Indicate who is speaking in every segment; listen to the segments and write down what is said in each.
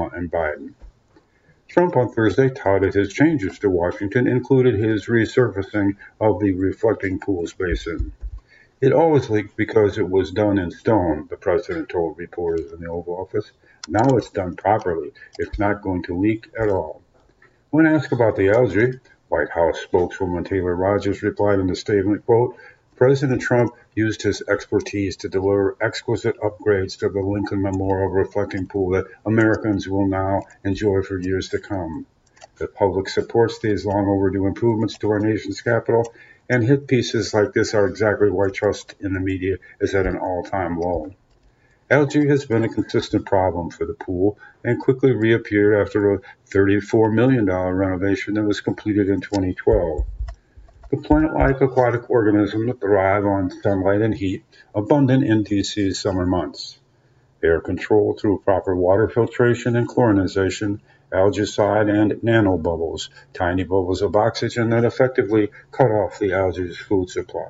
Speaker 1: Obama and Biden. Trump on Thursday touted his changes to Washington included his resurfacing of the reflecting pools basin. It always leaked because it was done in stone, the president told reporters in the Oval Office. Now it's done properly. It's not going to leak at all. When asked about the algae, White House spokeswoman Taylor Rogers replied in a statement, quote, President Trump used his expertise to deliver exquisite upgrades to the Lincoln Memorial reflecting pool that Americans will now enjoy for years to come. The public supports these long overdue improvements to our nation's capital, and hit pieces like this are exactly why trust in the media is at an all-time low. Algae has been a consistent problem for the pool and quickly reappeared after a $34 million renovation that was completed in 2012. The plant-like aquatic organisms thrive on sunlight and heat, abundant in DC's summer months. They are controlled through proper water filtration and chlorinization, algicide, and nanobubbles, tiny bubbles of oxygen that effectively cut off the algae's food supply.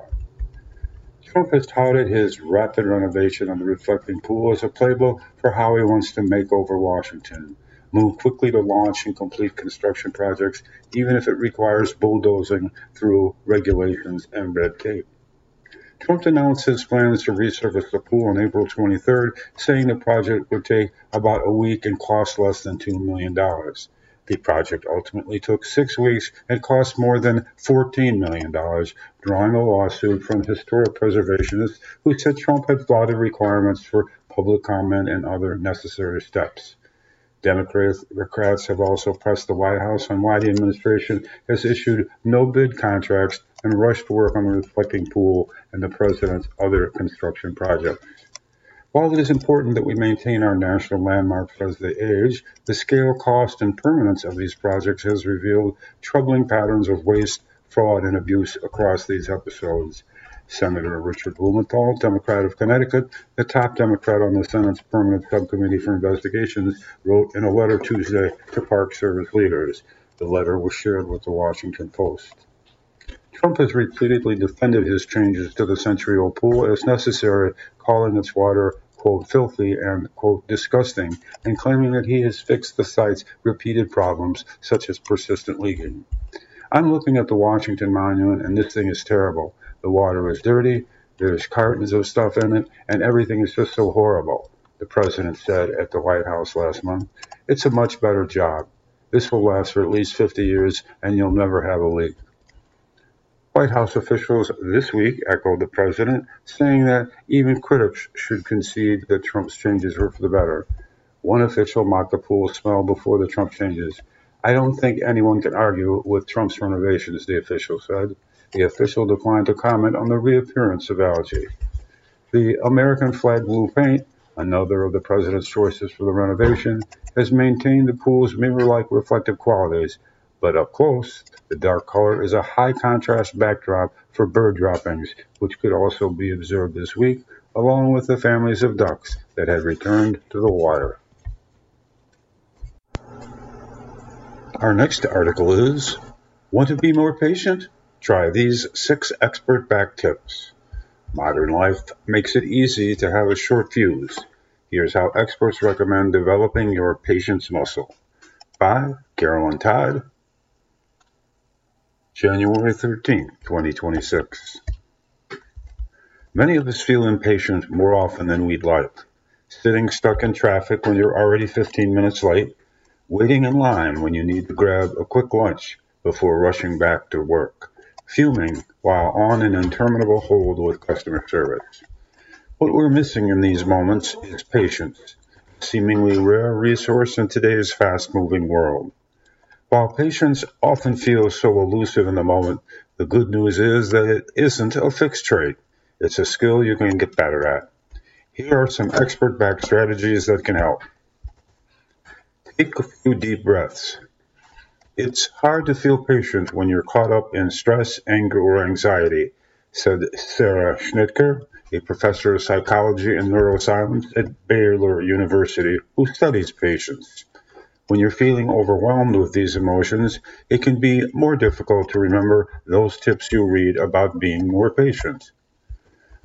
Speaker 1: Trump has touted his rapid renovation of the reflecting pool as a playbook for how he wants to make over Washington, move quickly to launch and complete construction projects, even if it requires bulldozing through regulations and red tape. Trump announced his plans to resurface the pool on April 23rd, saying the project would take about a week and cost less than $2 million. The project ultimately took 6 weeks and cost more than $14 million, drawing a lawsuit from historic preservationists who said Trump had flouted requirements for public comment and other necessary steps. Democrats have also pressed the White House on why the administration has issued no-bid contracts and rushed work on the reflecting pool and the president's other construction projects. While it is important that we maintain our national landmarks as they age, the scale, cost, and permanence of these projects has revealed troubling patterns of waste, fraud, and abuse across these episodes. Senator Richard Blumenthal, Democrat of Connecticut, the top Democrat on the Senate's Permanent Subcommittee for Investigations, wrote in a letter Tuesday to Park Service leaders. The letter was shared with the Washington Post. Trump has repeatedly defended his changes to the century-old pool as necessary, calling its water, quote, filthy and, quote, disgusting, and claiming that he has fixed the site's repeated problems, such as persistent leaking. I'm looking at the Washington Monument, and this thing is terrible. The water is dirty, there's cartons of stuff in it, and everything is just so horrible, the president said at the White House last month. It's a much better job. This will last for at least 50 years, and you'll never have a leak. White House officials this week echoed the president, saying that even critics should concede that Trump's changes were for the better. One official mocked the pool smell before the Trump changes. I don't think anyone can argue with Trump's renovations, the official said. The official declined to comment on the reappearance of algae. The American flag blue paint, another of the president's choices for the renovation, has maintained the pool's mirror-like reflective qualities, but up close, the dark color is a high-contrast backdrop for bird droppings, which could also be observed this week, along with the families of ducks that had returned to the water. Our next article is, Want to be more patient? Try these 6 expert-backed tips. Modern life makes it easy to have a short fuse. Here's how experts recommend developing your patience muscle. By Carolyn Todd, January 13, 2026. Many of us feel impatient more often than we'd like. Sitting stuck in traffic when you're already 15 minutes late, waiting in line when you need to grab a quick lunch before rushing back to work, fuming while on an interminable hold with customer service. What we're missing in these moments is patience, a seemingly rare resource in today's fast-moving world. While patience often feels so elusive in the moment, the good news is that it isn't a fixed trait. It's a skill you can get better at. Here are some expert-backed strategies that can help. Take a few deep breaths. It's hard to feel patient when you're caught up in stress, anger, or anxiety, said Sarah Schnitker, a professor of psychology and neuroscience at Baylor University who studies patience. When you're feeling overwhelmed with these emotions, it can be more difficult to remember those tips you read about being more patient.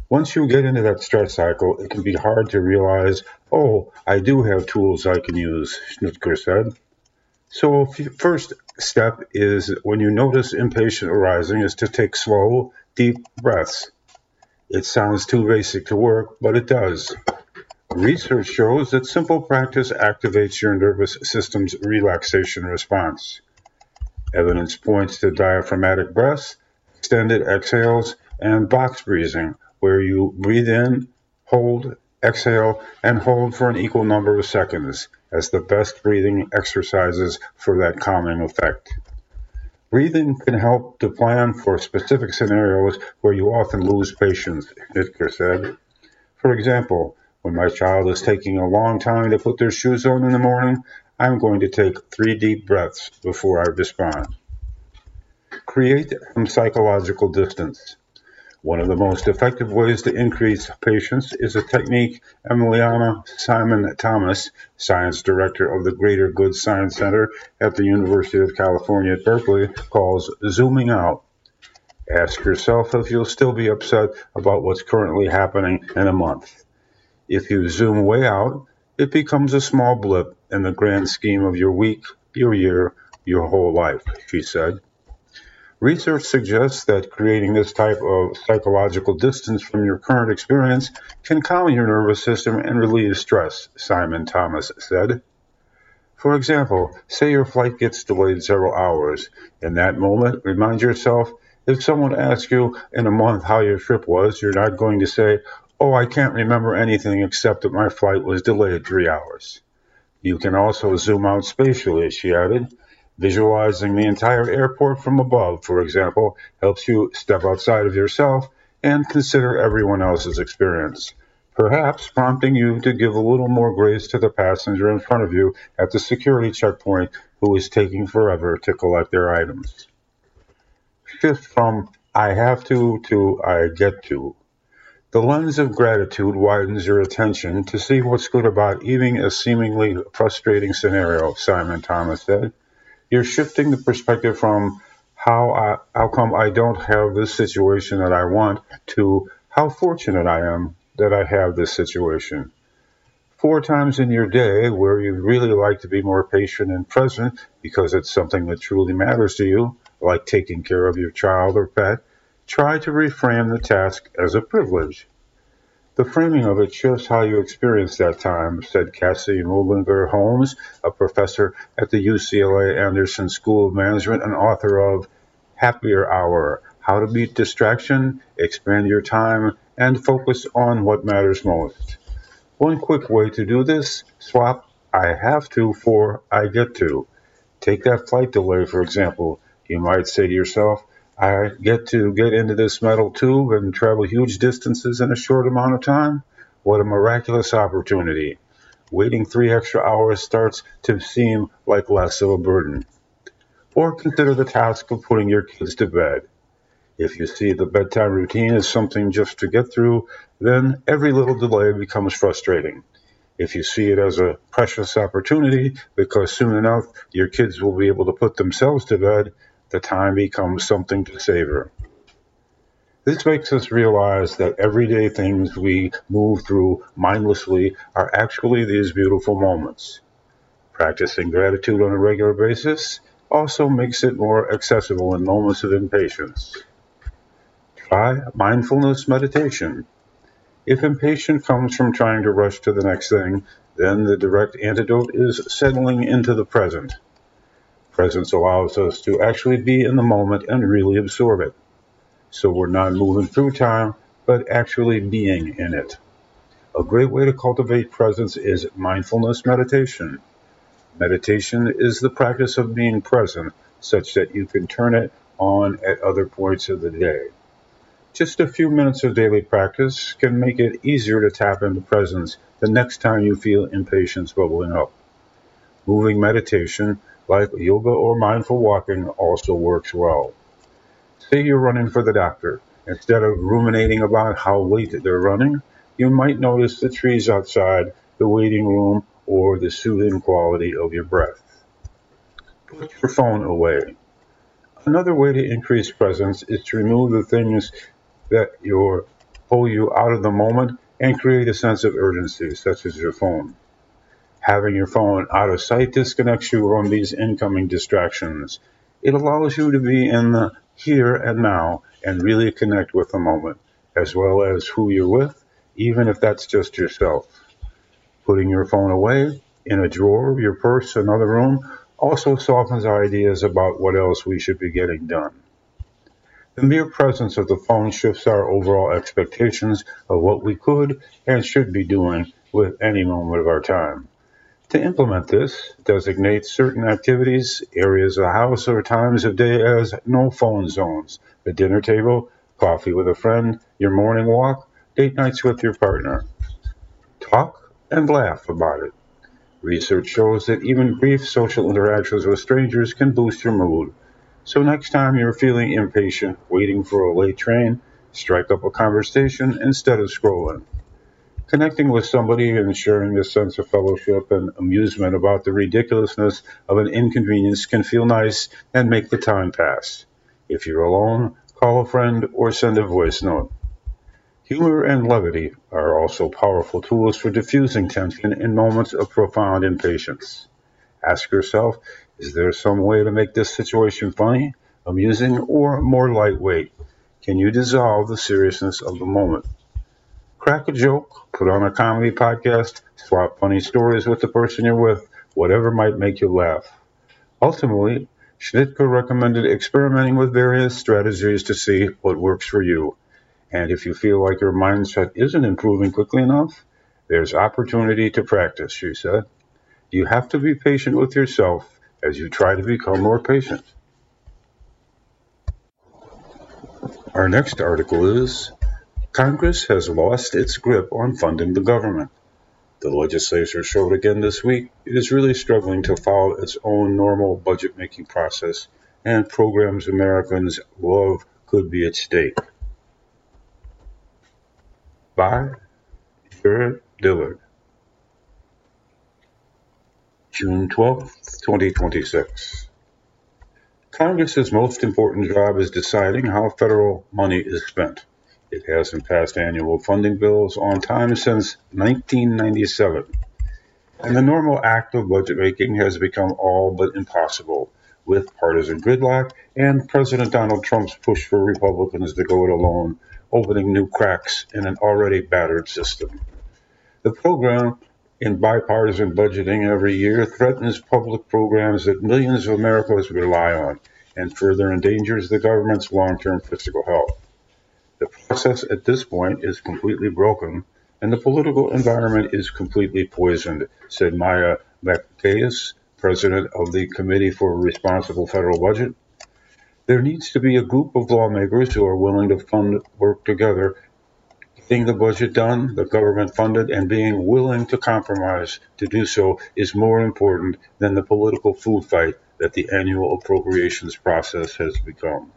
Speaker 1: Once you get into that stress cycle, it can be hard to realize, oh, I do have tools I can use, Schnitker said. So first step is when you notice impatience arising is to take slow, deep breaths. It sounds too basic to work, but it does. Research shows that simple practice activates your nervous system's relaxation response. Evidence points to diaphragmatic breaths, extended exhales, and box breathing, where you breathe in, hold, exhale, and hold for an equal number of seconds, as the best breathing exercises for that calming effect. Breathing can help to plan for specific scenarios where you often lose patience, Hitker said. For example, when my child is taking a long time to put their shoes on in the morning, I'm going to take 3 deep breaths before I respond. Create some psychological distance. One of the most effective ways to increase patience is a technique Emiliana Simon Thomas, science director of the Greater Good Science Center at the University of California at Berkeley, calls zooming out. Ask yourself if you'll still be upset about what's currently happening in a month. If you zoom way out, it becomes a small blip in the grand scheme of your week, your year, your whole life, she said. Research suggests that creating this type of psychological distance from your current experience can calm your nervous system and relieve stress, Simon Thomas said. For example, say your flight gets delayed several hours. In that moment, remind yourself, if someone asks you in a month how your trip was, you're not going to say, oh, I can't remember anything except that my flight was delayed 3 hours. You can also zoom out spatially, she added. Visualizing the entire airport from above, for example, helps you step outside of yourself and consider everyone else's experience, perhaps prompting you to give a little more grace to the passenger in front of you at the security checkpoint who is taking forever to collect their items. Shift from I have to I get to. The lens of gratitude widens your attention to see what's good about even a seemingly frustrating scenario, Simon Thomas said. You're shifting the perspective from how come I don't have this situation that I want to how fortunate I am that I have this situation. 4 times in your day where you'd really like to be more patient and present because it's something that truly matters to you, like taking care of your child or pet, try to reframe the task as a privilege. The framing of it shifts how you experience that time, said Cassie Mullinger Holmes, a professor at the UCLA Anderson School of Management and author of Happier Hour, How to Beat Distraction, Expand Your Time, and Focus on What Matters Most. One quick way to do this, swap I have to for I get to. Take that flight delay, for example. You might say to yourself, I get to get into this metal tube and travel huge distances in a short amount of time? What a miraculous opportunity. Waiting 3 extra hours starts to seem like less of a burden. Or consider the task of putting your kids to bed. If you see the bedtime routine as something just to get through, then every little delay becomes frustrating. If you see it as a precious opportunity, because soon enough your kids will be able to put themselves to bed, the time becomes something to savor. This makes us realize that everyday things we move through mindlessly are actually these beautiful moments. Practicing gratitude on a regular basis also makes it more accessible in moments of impatience. Try mindfulness meditation. If impatience comes from trying to rush to the next thing, then the direct antidote is settling into the present. Presence allows us to actually be in the moment and really absorb it. So we're not moving through time, but actually being in it. A great way to cultivate presence is mindfulness meditation. Meditation is the practice of being present such that you can turn it on at other points of the day. Just a few minutes of daily practice can make it easier to tap into presence the next time you feel impatience bubbling up. Moving meditation, like yoga or mindful walking, also works well. Say you're running for the doctor. Instead of ruminating about how late they're running, you might notice the trees outside, the waiting room, or the soothing quality of your breath. Put your phone away. Another way to increase presence is to remove the things that you're pull you out of the moment and create a sense of urgency, such as your phone. Having your phone out of sight disconnects you from these incoming distractions. It allows you to be in the here and now and really connect with the moment, as well as who you're with, even if that's just yourself. Putting your phone away, in a drawer, your purse, another room, also softens our ideas about what else we should be getting done. The mere presence of the phone shifts our overall expectations of what we could and should be doing with any moment of our time. To implement this, designate certain activities, areas of the house, or times of day as no phone zones: the dinner table, coffee with a friend, your morning walk, date nights with your partner. Talk and laugh about it. Research shows that even brief social interactions with strangers can boost your mood. So next time you're feeling impatient, waiting for a late train, strike up a conversation instead of scrolling. Connecting with somebody and sharing this sense of fellowship and amusement about the ridiculousness of an inconvenience can feel nice and make the time pass. If you're alone, call a friend or send a voice note. Humor and levity are also powerful tools for diffusing tension in moments of profound impatience. Ask yourself, is there some way to make this situation funny, amusing, or more lightweight? Can you dissolve the seriousness of the moment? Crack a joke, put on a comedy podcast, swap funny stories with the person you're with, whatever might make you laugh. Ultimately, Schnittke recommended experimenting with various strategies to see what works for you. And if you feel like your mindset isn't improving quickly enough, there's opportunity to practice, she said. You have to be patient with yourself as you try to become more patient. Our next article is Congress has lost its grip on funding the government. The legislature showed again this week it is really struggling to follow its own normal budget-making process, and programs Americans love could be at stake. By Jared Dillard, June 12, 2026. Congress's most important job is deciding how federal money is spent. It hasn't passed annual funding bills on time since 1997, and the normal act of budget making has become all but impossible, with partisan gridlock and President Donald Trump's push for Republicans to go it alone, opening new cracks in an already battered system. The program in bipartisan budgeting every year threatens public programs that millions of Americans rely on and further endangers the government's long-term fiscal health. The process at this point is completely broken, and the political environment is completely poisoned, said Maya Mackayes, president of the Committee for a Responsible Federal Budget. There needs to be a group of lawmakers who are willing to work together. Getting the budget done, the government funded, and being willing to compromise to do so is more important than the political food fight that the annual appropriations process has become.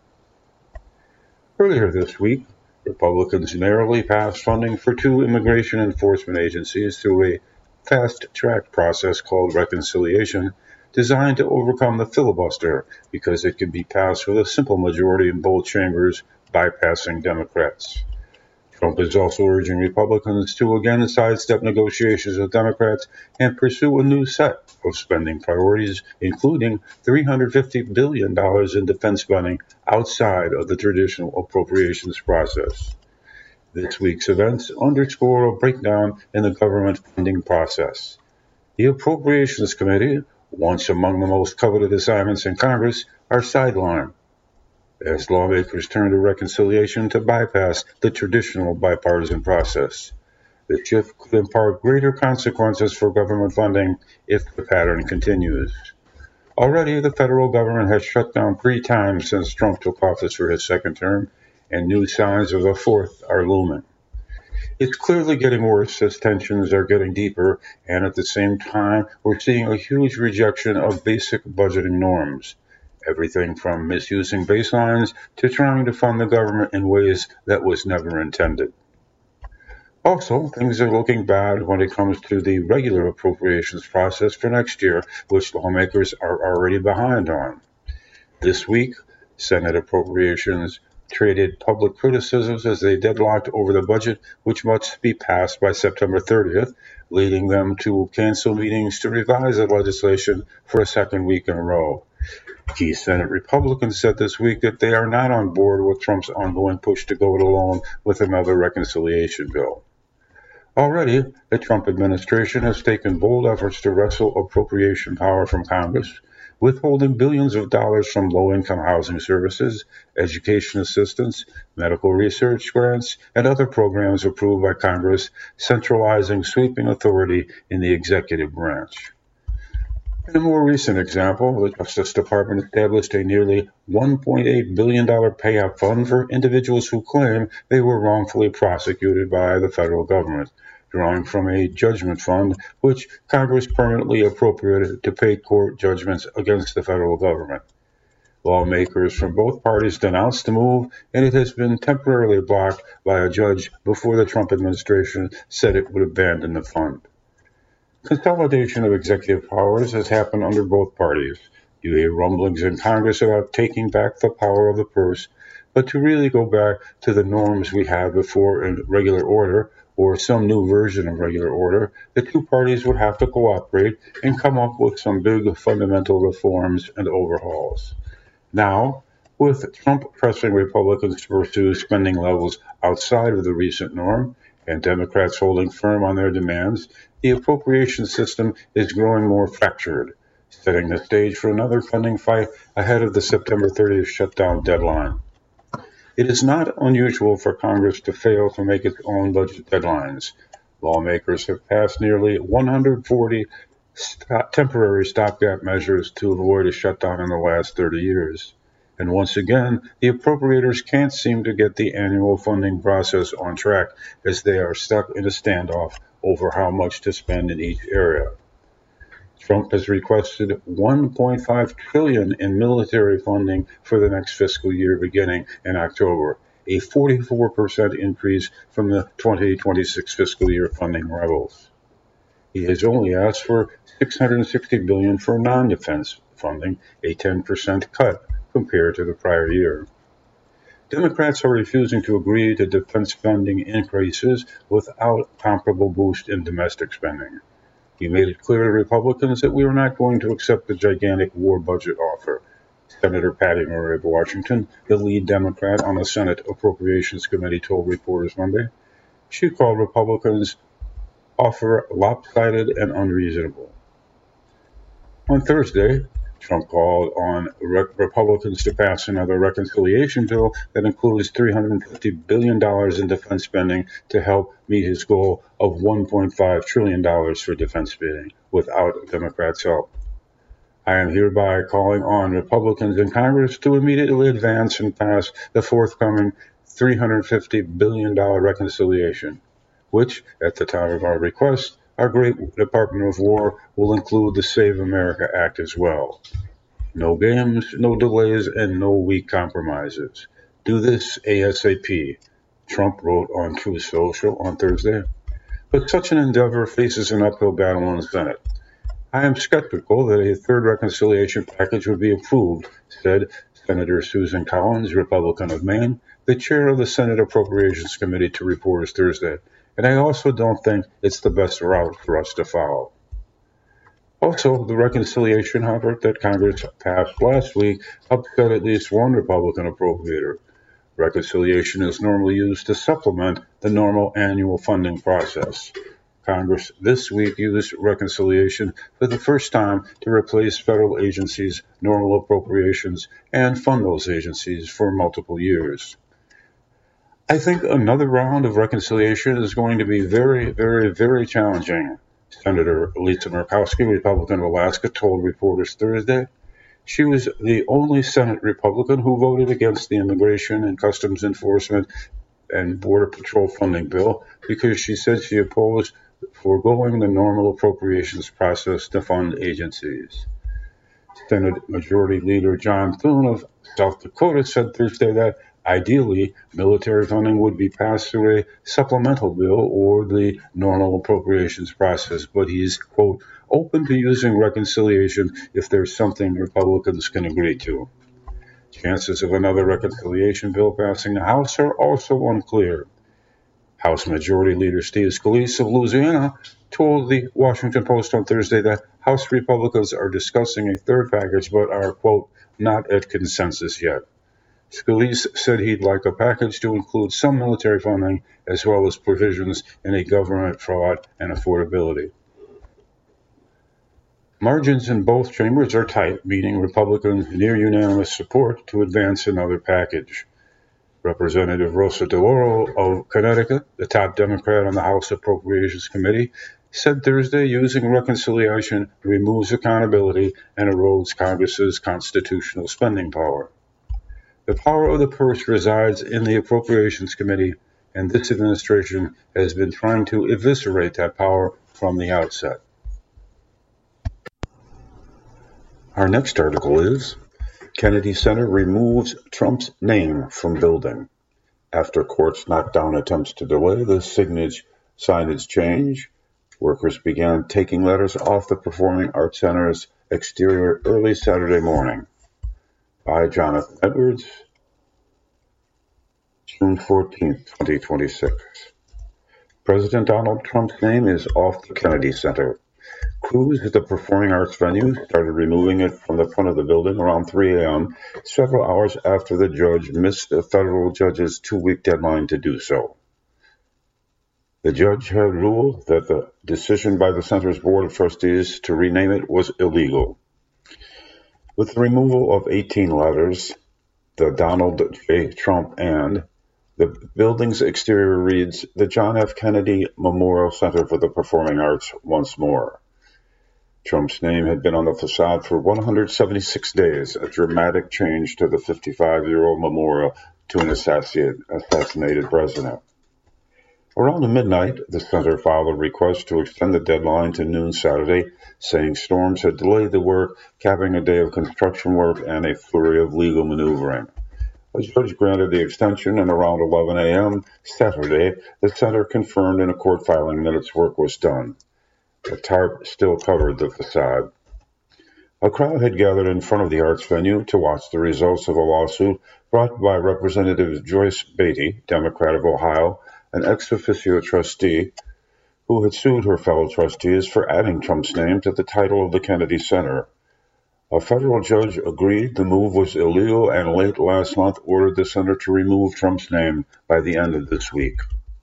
Speaker 1: Earlier this week, Republicans narrowly passed funding for two immigration enforcement agencies through a fast-track process called reconciliation, designed to overcome the filibuster because it could be passed with a simple majority in both chambers, bypassing Democrats. Trump is also urging Republicans to again sidestep negotiations with Democrats and pursue a new set of spending priorities, including $350 billion in defense spending outside of the traditional appropriations process. This week's events underscore a breakdown in the government funding process. The Appropriations Committee, once among the most coveted assignments in Congress, are sidelined as lawmakers turn to reconciliation to bypass the traditional bipartisan process. The shift could impart greater consequences for government funding if the pattern continues. Already, the federal government has shut down 3 times since Trump took office for his second term, and new signs of a fourth are looming. It's clearly getting worse as tensions are getting deeper, and at the same time, we're seeing a huge rejection of basic budgeting norms. Everything from misusing baselines to trying to fund the government in ways that was never intended. Also, things are looking bad when it comes to the regular appropriations process for next year, which lawmakers are already behind on. This week, Senate Appropriations traded public criticisms as they deadlocked over the budget, which must be passed by September 30th, leading them to cancel meetings to revise the legislation for a second week in a row. Key Senate Republicans said this week that they are not on board with Trump's ongoing push to go it alone with another reconciliation bill. Already, the Trump administration has taken bold efforts to wrestle appropriation power from Congress, withholding billions of dollars from low-income housing services, education assistance, medical research grants, and other programs approved by Congress, centralizing sweeping authority in the executive branch. In a more recent example, the Justice Department established a nearly $1.8 billion payout fund for individuals who claim they were wrongfully prosecuted by the federal government, drawing from a judgment fund which Congress permanently appropriated to pay court judgments against the federal government. Lawmakers from both parties denounced the move, and it has been temporarily blocked by a judge before the Trump administration said it would abandon the fund. Consolidation of executive powers has happened under both parties. You hear rumblings in Congress about taking back the power of the purse, but to really go back to the norms we had before in regular order, or some new version of regular order, the two parties would have to cooperate and come up with some big fundamental reforms and overhauls. Now, with Trump pressing Republicans to pursue spending levels outside of the recent norm, and Democrats holding firm on their demands, the appropriation system is growing more fractured, setting the stage for another funding fight ahead of the September 30th shutdown deadline. It is not unusual for Congress to fail to make its own budget deadlines. Lawmakers have passed nearly 140 temporary stopgap measures to avoid a shutdown in the last 30 years. And once again, the appropriators can't seem to get the annual funding process on track as they are stuck in a standoff over how much to spend in each area. Trump has requested $1.5 trillion in military funding for the next fiscal year beginning in October, a 44% increase from the 2026 fiscal year funding levels. He has only asked for $660 billion for non-defense funding, a 10% cut compared to the prior year. Democrats are refusing to agree to defense spending increases without comparable boost in domestic spending. He made it clear to Republicans that we are not going to accept the gigantic war budget offer. Senator Patty Murray of Washington, the lead Democrat on the Senate Appropriations Committee, told reporters Monday. She called Republicans' offer lopsided and unreasonable. On Thursday, Trump called on Republicans to pass another reconciliation bill that includes $350 billion in defense spending to help meet his goal of $1.5 trillion for defense spending without Democrats' help. I am hereby calling on Republicans in Congress to immediately advance and pass the forthcoming $350 billion reconciliation, which, at the time of our request, our great Department of War will include the Save America Act as well. No games, no delays, and no weak compromises. Do this ASAP, Trump wrote on Truth Social on Thursday. But such an endeavor faces an uphill battle in the Senate. I am skeptical that a third reconciliation package would be approved, said Senator Susan Collins, Republican of Maine, the chair of the Senate Appropriations Committee, to reporters Thursday. And I also don't think it's the best route for us to follow. Also, the reconciliation effort that Congress passed last week upset at least one Republican appropriator. Reconciliation is normally used to supplement the normal annual funding process. Congress this week used reconciliation for the first time to replace federal agencies' normal appropriations and fund those agencies for multiple years. I think another round of reconciliation is going to be very, very, very challenging, Senator Lisa Murkowski, Republican of Alaska, told reporters Thursday. She was the only Senate Republican who voted against the Immigration and Customs Enforcement and Border Patrol funding bill because she said she opposed foregoing the normal appropriations process to fund agencies. Senate Majority Leader John Thune of South Dakota said Thursday that ideally, military funding would be passed through a supplemental bill or the normal appropriations process, but he's, quote, open to using reconciliation if there's something Republicans can agree to. Chances of another reconciliation bill passing the House are also unclear. House Majority Leader Steve Scalise of Louisiana told the Washington Post on Thursday that House Republicans are discussing a third package but are, quote, not at consensus yet. Scalise said he'd like a package to include some military funding as well as provisions in a government fraud and affordability. Margins in both chambers are tight, meaning Republicans near unanimous support to advance another package. Representative Rosa DeLauro of Connecticut, the top Democrat on the House Appropriations Committee, said Thursday using reconciliation removes accountability and erodes Congress's constitutional spending power. The power of the purse resides in the Appropriations Committee, and this administration has been trying to eviscerate that power from the outset. Our next article is Kennedy Center removes Trump's name from building. After courts knocked down attempts to delay the signage change, workers began taking letters off the Performing Arts Center's exterior early Saturday morning. By Jonathan Edwards, June 14, 2026. President Donald Trump's name is off the Kennedy Center. Crews at the Performing Arts venue started removing it from the front of the building around 3 a.m., several hours after the judge missed a federal judge's 2-week deadline to do so. The judge had ruled that the decision by the center's board of trustees to rename it was illegal. With the removal of 18 letters, the Donald J. Trump and the building's exterior reads, the John F. Kennedy Memorial Center for the Performing Arts once more. Trump's name had been on the facade for 176 days, a dramatic change to the 55-year-old memorial to an assassinated president. Around midnight, the center filed a request to extend the deadline to noon Saturday, saying storms had delayed the work, capping a day of construction work and a flurry of legal maneuvering. A judge granted the extension, and around 11 a.m. Saturday, the center confirmed in a court filing that its work was done. A tarp still covered the facade. A crowd had gathered in front of the arts venue to watch the results of a lawsuit brought by Representative Joyce Beatty, Democrat of Ohio, an ex officio trustee who had sued her fellow trustees for adding Trump's name to the title of the Kennedy Center. A federal judge agreed the move was illegal and late last month ordered the center to remove Trump's name by the end of this week.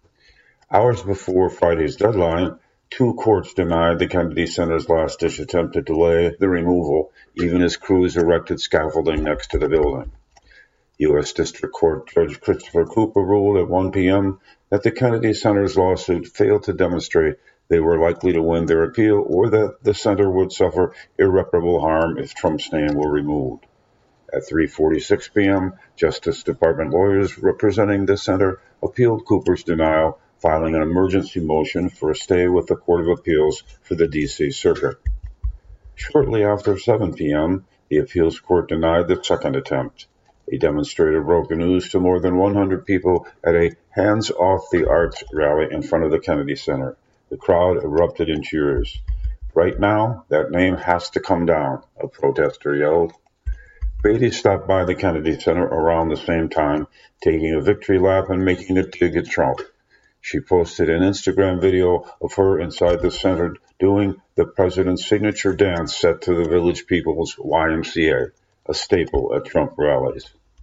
Speaker 1: Hours before Friday's deadline, 2 courts denied the Kennedy Center's last-ditch attempt to delay the removal, even as crews erected scaffolding next to the building. U.S. District Court Judge Christopher Cooper ruled at 1 p.m. that the Kennedy Center's lawsuit failed to demonstrate they were likely to win their appeal or that the center would suffer irreparable harm if Trump's name were removed. At 3:46 p.m., Justice Department lawyers representing the center appealed Cooper's denial, filing an emergency motion for a stay with the Court of Appeals for the D.C. Circuit. Shortly after 7 p.m., the appeals court denied the second attempt. A demonstrator broke the news to more than 100 people at a Hands Off the Arts rally in front of the Kennedy Center. The crowd erupted in cheers. Right now, that name has to come down, a protester yelled. Beatty stopped by the Kennedy Center around the same time, taking a victory lap and making a dig at Trump. She posted an Instagram video of her inside the center doing the president's signature dance set to the Village People's YMCA, a staple at Trump rallies.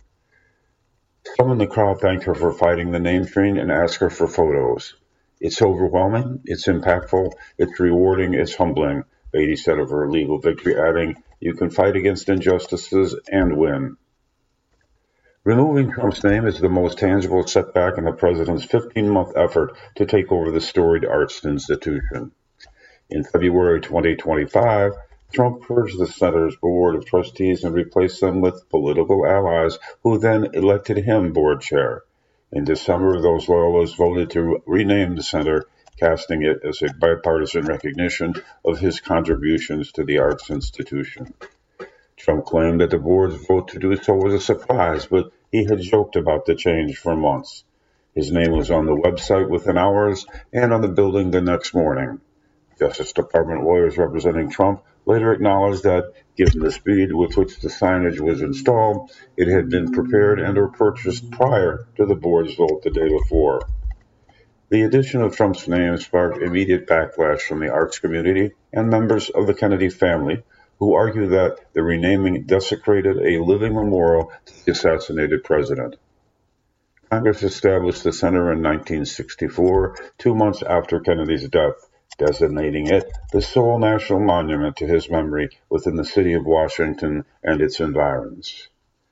Speaker 1: Some in the crowd thanked her for fighting the name train and asked her for photos. It's overwhelming, it's impactful, it's rewarding, it's humbling, Beatty said of her legal victory, adding, you can fight against injustices and win. Removing Trump's name is the most tangible setback in the president's 15-month effort to take over the storied arts institution. In February 2025, Trump purged the center's board of trustees and replaced them with political allies who then elected him board chair. In December, those loyalists voted to rename the center, casting it as a bipartisan recognition of his contributions to the arts institution. Trump claimed that the board's vote to do so was a surprise, but he had joked about the change for months. His name was on the website within hours and on the building the next morning. Justice Department lawyers representing Trump later acknowledged that, given the speed with which the signage was installed, it had been prepared and or purchased prior to the board's vote the day before. The addition of Trump's name sparked immediate backlash from the arts community and members of the Kennedy family, who argue that the renaming desecrated a living memorial to the assassinated president. Congress established the center in 1964, 2 months after Kennedy's death, designating it the sole national monument to his memory within the city of Washington and its environs.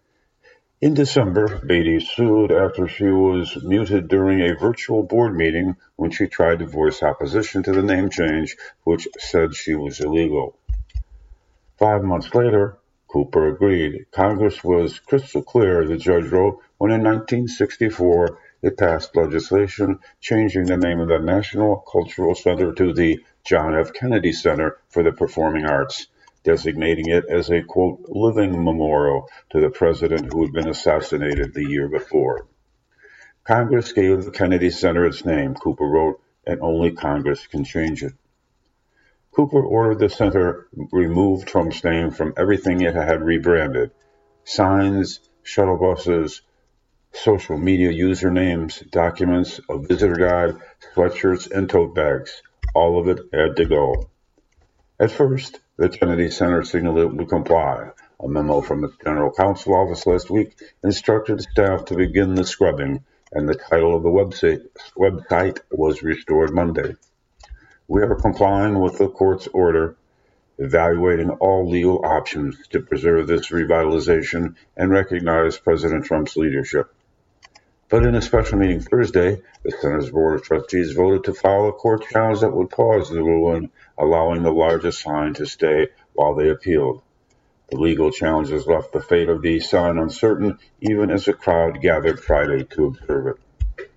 Speaker 1: In December, Beatty sued after she was muted during a virtual board meeting when she tried to voice opposition to the name change, which said she was illegal. 5 months later, Cooper agreed. Congress was crystal clear, the judge wrote, when in 1964 it passed legislation changing the name of the National Cultural Center to the John F. Kennedy Center for the Performing Arts, designating it as a, quote, living memorial to the president who had been assassinated the year before. Congress gave the Kennedy Center its name, Cooper wrote, and only Congress can change it. Cooper ordered the center remove Trump's name from everything it had rebranded: signs, shuttle buses, social media usernames, documents, a visitor guide, sweatshirts, and tote bags. All of it had to go. At first, the Kennedy Center signaled it would comply. A memo from its general counsel office last week instructed staff to begin the scrubbing, and the title of the website was restored Monday. We are complying with the court's order, evaluating all legal options to preserve this revitalization and recognize President Trump's leadership. But in a special meeting Thursday, the Center's Board of Trustees voted to file a court challenge that would pause the ruling, allowing the largest sign to stay while they appealed. The legal challenges left the fate of the sign uncertain, even as a crowd gathered Friday to observe it.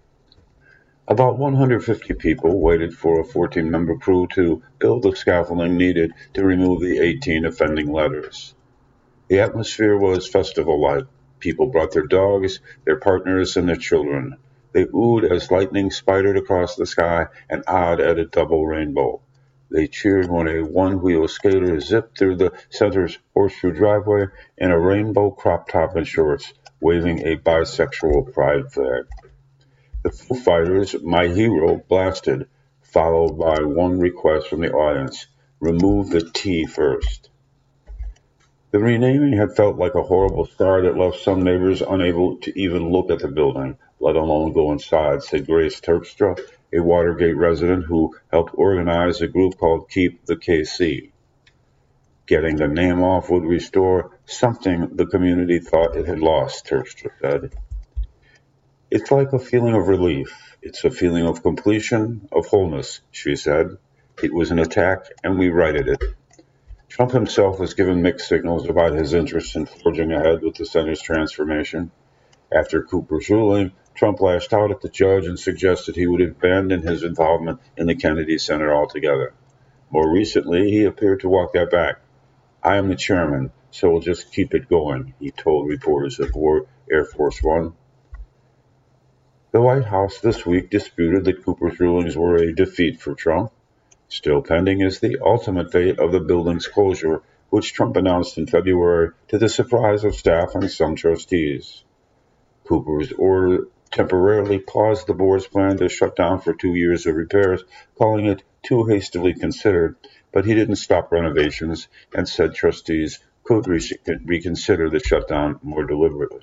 Speaker 1: About 150 people waited for a 14-member crew to build the scaffolding needed to remove the 18 offending letters. The atmosphere was festival-like. People brought their dogs, their partners, and their children. They oohed as lightning spidered across the sky and awed at a double rainbow. They cheered when a one-wheel skater zipped through the center's horseshoe driveway in a rainbow crop top and shorts, waving a bisexual pride flag. The Foo Fighters' My Hero blasted, followed by one request from the audience: remove the T first. The renaming had felt like a horrible scar that left some neighbors unable to even look at the building, let alone go inside, said Grace Terpstra, a Watergate resident who helped organize a group called Keep the KC. Getting the name off would restore something the community thought it had lost, Terpstra said. It's like a feeling of relief. It's a feeling of completion, of wholeness, she said. It was an attack, and we righted it. Trump himself was given mixed signals about his interest in forging ahead with the center's transformation. After Cooper's ruling, Trump lashed out at the judge and suggested he would abandon his involvement in the Kennedy Center altogether. More recently, he appeared to walk that back. I am the chairman, so we'll just keep it going, he told reporters aboard Air Force One. The White House this week disputed that Cooper's rulings were a defeat for Trump. Still pending is the ultimate fate of the building's closure, which Trump announced in February to the surprise of staff and some trustees. Cooper's order temporarily paused the board's plan to shut down for 2 years of repairs, calling it too hastily considered, but he didn't stop renovations and said trustees could reconsider the shutdown more deliberately.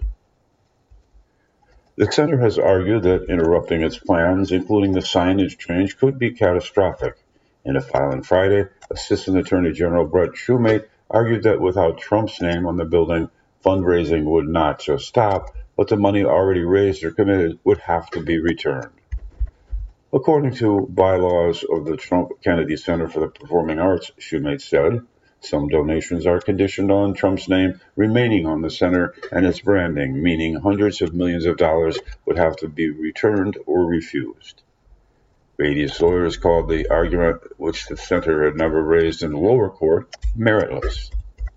Speaker 1: The center has argued that interrupting its plans, including the signage change, could be catastrophic. In a filing Friday, Assistant Attorney General Brett Shumate argued that without Trump's name on the building, fundraising would not just stop, but the money already raised or committed would have to be returned. According to bylaws of the Trump Kennedy Center for the Performing Arts, Shumate said, some donations are conditioned on Trump's name remaining on the center and its branding, meaning hundreds of millions of dollars would have to be returned or refused. Beatty's lawyers called the argument, which the center had never raised in the lower court, meritless.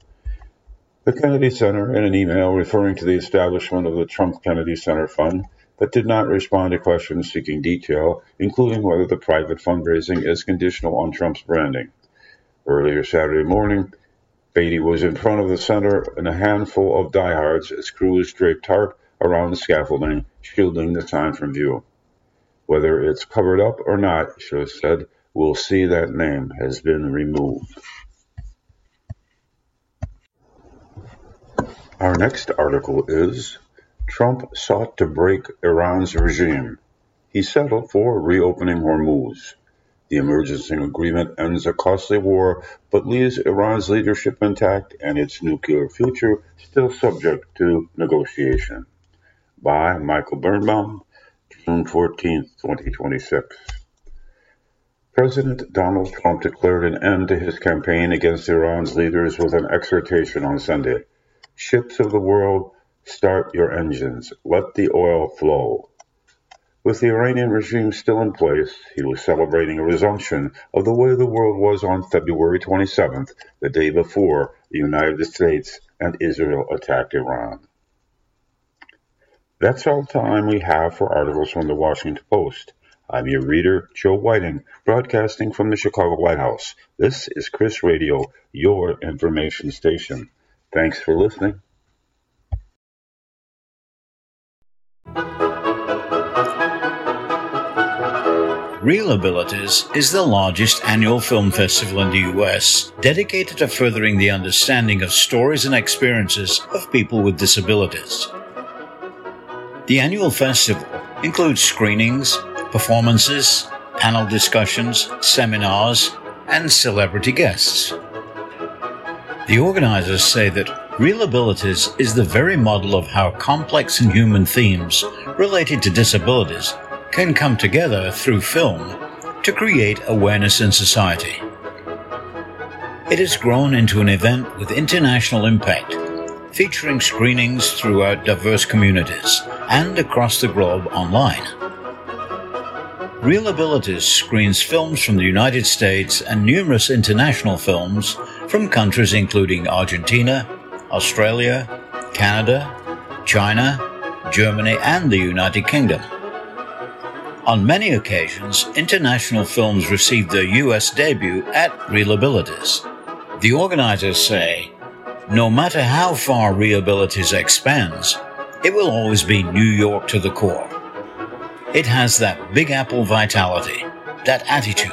Speaker 1: The Kennedy Center, in an email referring to the establishment of the Trump Kennedy Center Fund, but did not respond to questions seeking detail, including whether the private fundraising is conditional on Trump's branding. Earlier Saturday morning, Beatty was in front of the center and a handful of diehards as crews draped tarp around the scaffolding, shielding the sign from view. Whether it's covered up or not, Schiff said, we'll see that name has been removed. Our next article is, Trump sought to break Iran's regime. He settled for reopening Hormuz. The emergency agreement ends a costly war, but leaves Iran's leadership intact and its nuclear future still subject to negotiation. By Michael Birnbaum, June 14, 2026. President Donald Trump declared an end to his campaign against Iran's leaders with an exhortation on Sunday. Ships of the world, start your engines. Let the oil flow. With the Iranian regime still in place, he was celebrating a resumption of the way the world was on February 27th, the day before the United States and Israel attacked Iran. That's all the time we have for articles from the Washington Post. I'm your reader, Joe Whiting, broadcasting from the Chicago Lighthouse. This is Chris Radio, your information station. Thanks for listening.
Speaker 2: Real Abilities is the largest annual film festival in the U.S. dedicated to furthering the understanding of stories and experiences of people with disabilities. The annual festival includes screenings, performances, panel discussions, seminars, and celebrity guests. The organizers say that Real Abilities is the very model of how complex and human themes related to disabilities can come together through film to create awareness in society. It has grown into an event with international impact, featuring screenings throughout diverse communities and across the globe online. Real Abilities screens films from the United States and numerous international films from countries including Argentina, Australia, Canada, China, Germany, and the United Kingdom. On many occasions, international films received their U.S. debut at Real Abilities. The organizers say, no matter how far Real Abilities expands, it will always be New York to the core. It has that Big Apple vitality, that attitude.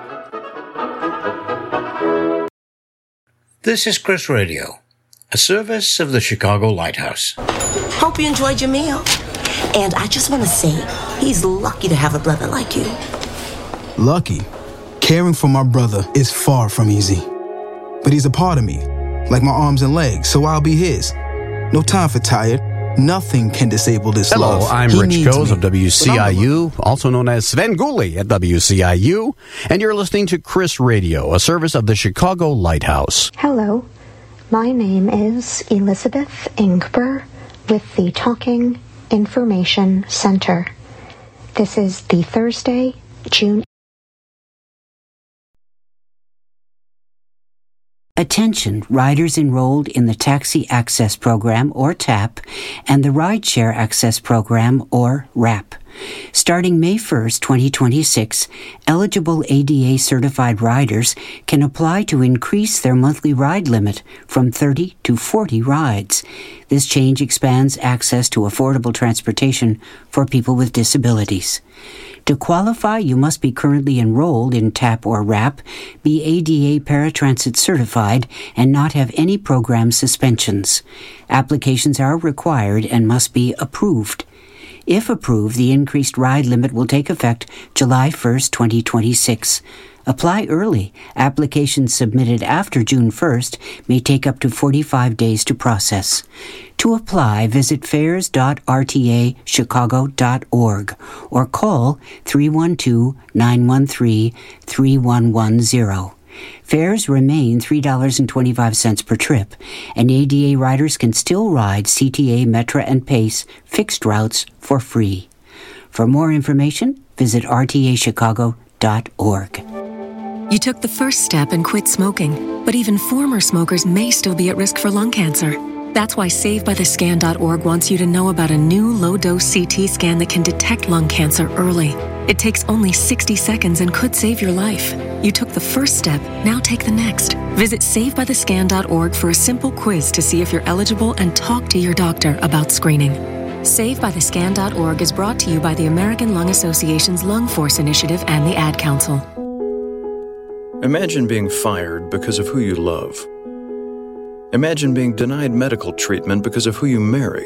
Speaker 2: This is Chris Radio, a service of the Chicago Lighthouse.
Speaker 3: Hope you enjoyed your meal. And I just want to say, he's lucky to have a brother like you.
Speaker 4: Lucky? Caring for my brother is far from easy. But he's a part of me, like my arms and legs, so I'll be his. No time for tired. Nothing can disable this love.
Speaker 5: Hello, I'm Rich Coes of WCIU, also known as Sven Gulli at WCIU, and you're listening to Chris Radio, a service of the Chicago Lighthouse.
Speaker 6: Hello, my name is Elizabeth Ingber with the Talking Information Center. This is the Thursday, June.
Speaker 7: Attention, riders enrolled in the Taxi Access Program, or TAP, and the Rideshare Access Program, or RAP. Starting May 1st, 2026, eligible ADA-certified riders can apply to increase their monthly ride limit from 30 to 40 rides. This change expands access to affordable transportation for people with disabilities. To qualify, you must be currently enrolled in TAP or RAP, be ADA Paratransit certified, and not have any program suspensions. Applications are required and must be approved. If approved, the increased ride limit will take effect July 1st, 2026. Apply early. Applications submitted after June 1st may take up to 45 days to process. To apply, visit fares.rtachicago.org or call 312-913-3110. Fares remain $3.25 per trip, and ADA riders can still ride CTA, Metra, and PACE fixed routes for free. For more information, visit rtachicago.org.
Speaker 8: You took the first step and quit smoking, but even former smokers may still be at risk for lung cancer. That's why SaveByTheScan.org wants you to know about a new low-dose CT scan that can detect lung cancer early. It takes only 60 seconds and could save your life. You took the first step, now take the next. Visit SaveByTheScan.org for a simple quiz to see if you're eligible and talk to your doctor about screening. SaveByTheScan.org is brought to you by the American Lung Association's Lung Force Initiative and the Ad Council.
Speaker 9: Imagine being fired because of who you love. Imagine being denied medical treatment because of who you marry.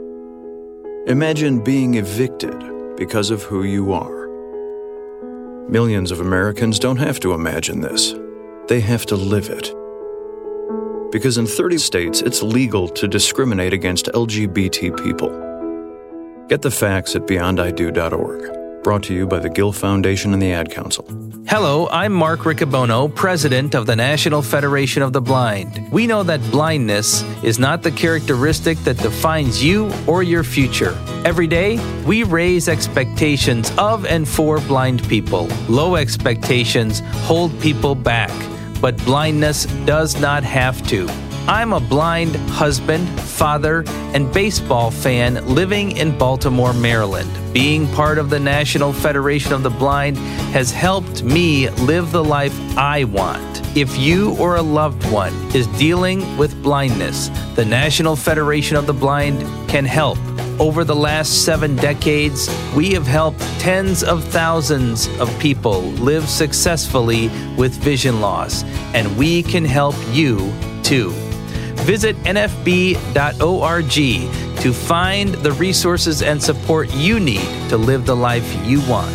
Speaker 9: Imagine being evicted because of who you are. Millions of Americans don't have to imagine this. They have to live it. Because in 30 states, it's legal to discriminate against LGBT people. Get the facts at beyondido.org. Brought to you by the Gill Foundation and the Ad Council.
Speaker 10: Hello, I'm Mark Riccobono, president of the National Federation of the Blind. We know that blindness is not the characteristic that defines you or your future. Every day, we raise expectations of and for blind people. Low expectations hold people back, but blindness does not have to. I'm a blind husband, father, and baseball fan living in Baltimore, Maryland. Being part of the National Federation of the Blind has helped me live the life I want. If you or a loved one is dealing with blindness, the National Federation of the Blind can help. Over the last 7 decades, we have helped tens of thousands of people live successfully with vision loss, and we can help you too. Visit nfb.org to find the resources and support you need to live the life you want.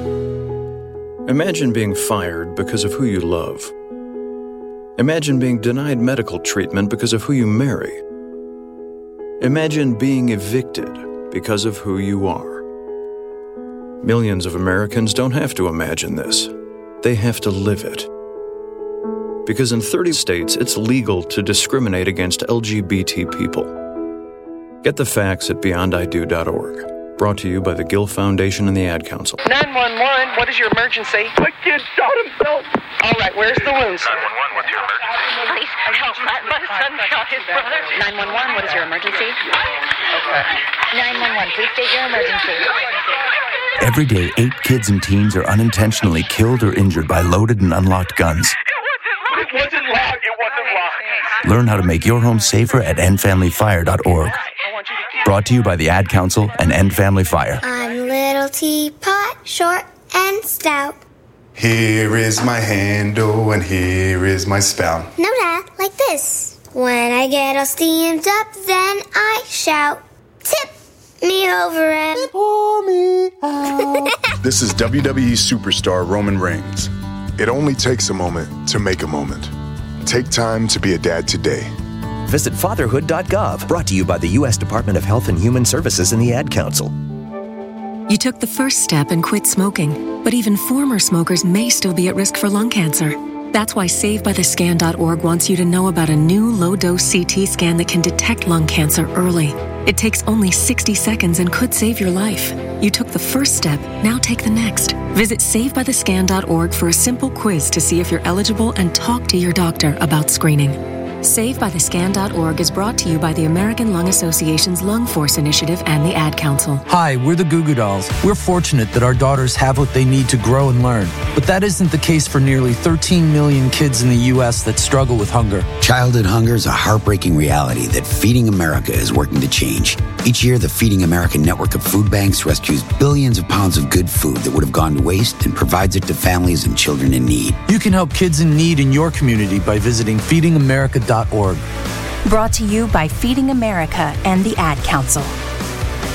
Speaker 9: Imagine being fired because of who you love. Imagine being denied medical treatment because of who you marry. Imagine being evicted because of who you are. Millions of Americans don't have to imagine this. They have to live it. Because in 30 states, it's legal to discriminate against LGBT people. Get the facts at beyondido.org. Brought to you by the Gill Foundation and the Ad Council.
Speaker 11: 911, what is your emergency?
Speaker 12: My kid shot himself.
Speaker 11: All right, where's the wounds?
Speaker 12: 911, what's your emergency?
Speaker 13: Please help. My son shot his brother.
Speaker 14: 911, what is your emergency?
Speaker 11: Okay.
Speaker 14: 911, please state your emergency.
Speaker 15: Every day, 8 kids and teens are unintentionally killed or injured by loaded and unlocked guns.
Speaker 12: It wasn't locked.
Speaker 15: Learn how to make your home safer at endfamilyfire.org. Brought to you by the Ad Council and End Family Fire.
Speaker 16: I'm little teapot, short and stout.
Speaker 17: Here is my handle and here is my spout.
Speaker 16: No, Dad, like this. When I get all steamed up, then I shout, tip me over and pour me out.
Speaker 17: This is WWE superstar Roman Reigns. It only takes a moment to make a moment. Take time to be a dad today.
Speaker 18: Visit fatherhood.gov, brought to you by the U.S. Department of Health and Human Services and the Ad Council.
Speaker 8: You took the first step and quit smoking, but even former smokers may still be at risk for lung cancer. That's why SaveByTheScan.org wants you to know about a new low-dose CT scan that can detect lung cancer early. It takes only 60 seconds and could save your life. You took the first step, now take the next. Visit SaveByTheScan.org for a simple quiz to see if you're eligible and talk to your doctor about screening. SaveByTheScan.org is brought to you by the American Lung Association's Lung Force Initiative and the Ad Council.
Speaker 19: Hi, we're the Goo Goo Dolls. We're fortunate that our daughters have what they need to grow and learn. But that isn't the case for nearly 13 million kids in the U.S. that struggle with hunger.
Speaker 20: Childhood hunger is a heartbreaking reality that Feeding America is working to change. Each year, the Feeding America network of food banks rescues billions of pounds of good food that would have gone to waste and provides it to families and children in need.
Speaker 19: You can help kids in need in your community by visiting feedingamerica.org.
Speaker 21: Brought to you by Feeding America and the Ad Council.